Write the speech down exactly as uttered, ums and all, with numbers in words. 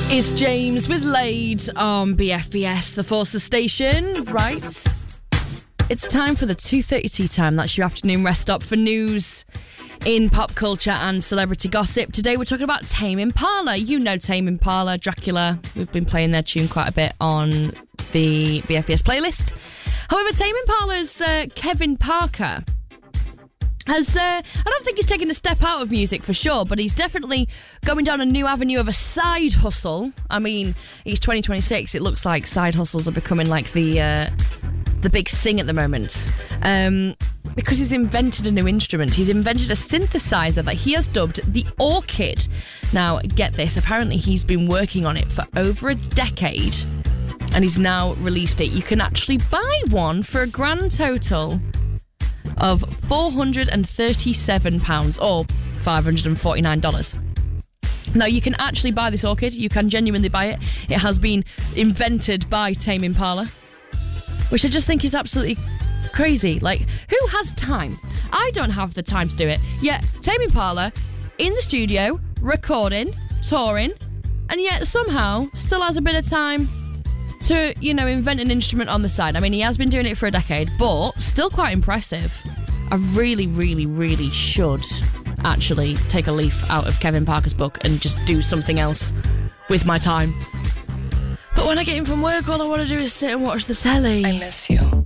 It's James with Laid on B F B S, the Forces station. Right. It's time for the two thirty tea time. That's your afternoon rest stop for news in pop culture and celebrity gossip. Today we're talking about Tame Impala. You know Tame Impala, Dracula. We've been playing their tune quite a bit on the B F B S playlist. However, Tame Impala's uh, Kevin Parker has, uh, I don't think he's taken a step out of music for sure, but he's definitely going down a new avenue of a side hustle. I mean, he's twenty twenty-six. It looks like side hustles are becoming like the uh, the big thing at the moment. Um, because he's invented a new instrument. He's invented a synthesizer that he has dubbed the Orchid. Now, get this, apparently he's been working on it for over a decade, and he's now released it. You can actually buy one for a grand total of four hundred thirty-seven pounds or five hundred forty-nine dollars. Now, you can actually buy this orchid. You can genuinely buy it. It has been invented by Tame Impala, which I just think is absolutely crazy. Like, who has time? I don't have the time to do it. Yet, Tame Impala in the studio, recording, touring, and yet somehow still has a bit of time to, you know, invent an instrument on the side. I mean, he has been doing it for a decade, but still quite impressive. I really, really, really should actually take a leaf out of Kevin Parker's book and just do something else with my time. But when I get in from work, all I want to do is sit and watch the telly. I miss you.